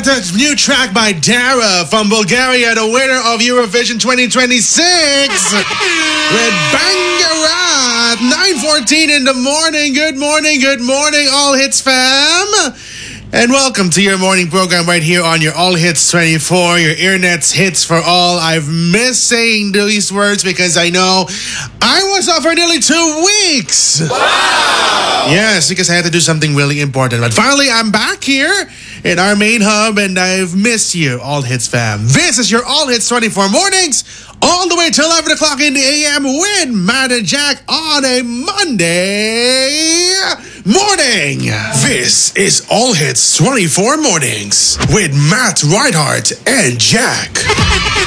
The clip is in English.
a new track by Dara from Bulgaria, the winner of Eurovision 2026 with Bangarat. 9:14 in the morning. Good morning, All Hits fam. And welcome to your morning program right here on your All Hits 24, your Earnet's Hits for All. I've missed saying these words because I know I was off for nearly 2 weeks. Wow! Yes, because I had to do something really important. But finally, I'm back here in our main hub and I've missed you, All Hits fam. This is your All Hits 24 mornings, all the way till 11 o'clock in the AM with Matt and Jack on a Monday morning. This is All Hits 24 mornings with Matt Reinhardt and Jack.